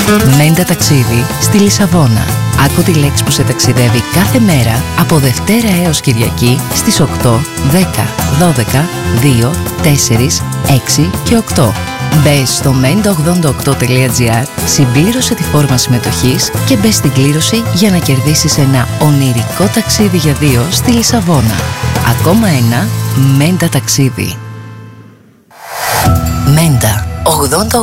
Μέντα ταξίδι στη Λισαβόνα. Άκου τη λέξη που σε ταξιδεύει κάθε μέρα από Δευτέρα έως Κυριακή στις 8, 10, 12, 2, 4, 6 και 8. Μπες στο menda88.gr, συμπλήρωσε τη φόρμα συμμετοχής και μπες στην κλήρωση για να κερδίσεις ένα ονειρικό ταξίδι για δύο στη Λισαβόνα. Ακόμα ένα Μέντα ταξίδι. Μέντα 88.